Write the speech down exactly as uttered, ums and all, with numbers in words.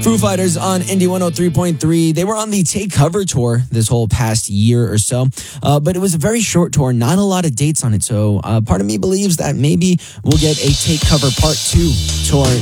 Foo Fighters on Indie one oh three point three. They were on the Take Cover tour this whole past year or so, uh, but it was a very short tour, not a lot of dates on it. So uh, part of me believes that maybe we'll get a Take Cover Part two tour